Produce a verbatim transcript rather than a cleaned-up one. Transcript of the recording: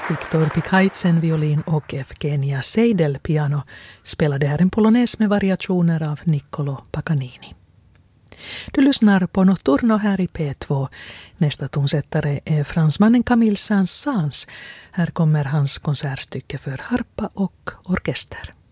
Viktor Pikaitsen violin och Evgenia Seidel piano spelade här en polonaise med variationer av Niccolo Paganini. Du lyssnar på Notturno här i P två. Nästa tonsättare är fransmannen Camille Saint-Saëns. Här kommer hans konsertstycke för harpa och orkester.